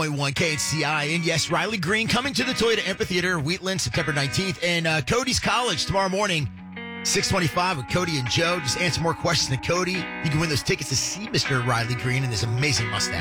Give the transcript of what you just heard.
1 KHCI. And yes, Riley Green coming to the Toyota Amphitheater, Wheatland, September 19th. And Cody's College tomorrow morning, 6:25 with Cody and Joe. Just answer more questions than Cody. You can win those tickets to see Mr. Riley Green and his amazing mustache.